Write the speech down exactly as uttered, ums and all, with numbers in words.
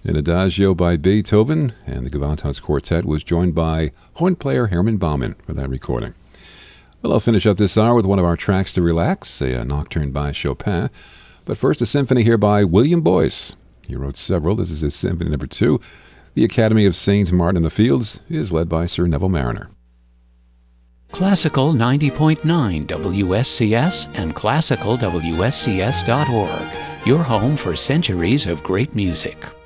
An Adagio by Beethoven, and the Gewandhaus Quartet was joined by horn player Herman Baumann for that recording. Well, I'll finish up this hour with one of our tracks to relax, a, a nocturne by Chopin. But first, a symphony here by William Boyce. He wrote several. This is his Symphony Number Two. The Academy of Saint Martin in the Fields is led by Sir Neville Mariner. Classical ninety point nine W S C S and classical W S C S dot org. Your home for centuries of great music.